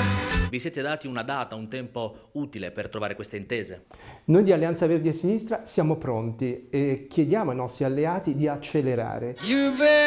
Vi siete dati una data, un tempo utile per trovare queste intese? Noi di Alleanza Verdi e Sinistra siamo pronti e chiediamo ai nostri alleati di accelerare.